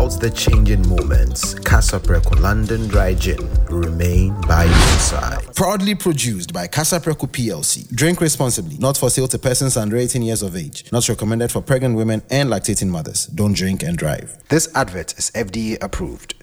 throughout the changing moments, Casapreco London Dry Gin remain by your side. Proudly produced by Casapreco PLC. Drink responsibly. Not for sale to persons under 18 years of age. Not recommended for pregnant women and lactating mothers. Don't drink and drive. This advert is FDA approved.